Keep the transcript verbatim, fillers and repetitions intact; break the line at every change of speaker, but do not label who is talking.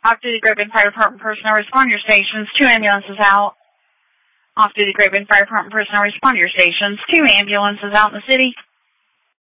Off-duty Great Bend Fire Department personnel respond to your stations. Two ambulances out. Off-duty Great Bend Fire Department personnel respond to your stations. Two ambulances out in the city.